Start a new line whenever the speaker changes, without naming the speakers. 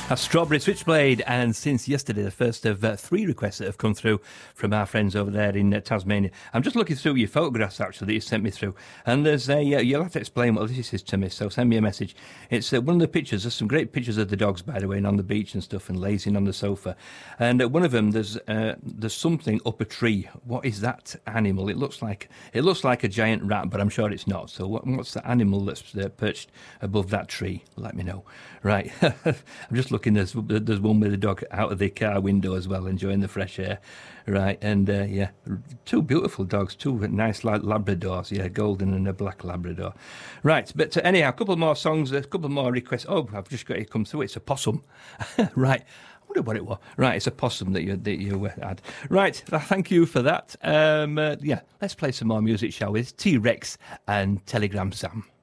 A Strawberry Switchblade, and since yesterday, the first of three requests that have come through from our friends over there in Tasmania. I'm just looking through your photographs, actually, that you sent me through, and there's a, you'll have to explain what this is to me, so send me a message. It's one of the pictures, there's some great pictures of the dogs, by the way, and on the beach and stuff, and lazing on the sofa, and one of them, there's something up a tree. What is that animal? It looks like a giant rat, but I'm sure it's not. So what's the animal that's perched above that tree? Let me know. Right, I'm just looking. There's one with a dog out of the car window as well, enjoying the fresh air. Right, and yeah, two beautiful dogs, two nice Labradors, yeah, golden and a black Labrador. Right, but anyhow, a couple more songs, a couple more requests. Oh, I've just got it come through. It's a possum. Right. I wonder what it was. Right, it's a possum that you had. Right, thank you for that. Yeah, let's play some more music, shall we? It's T-Rex and Telegram Sam.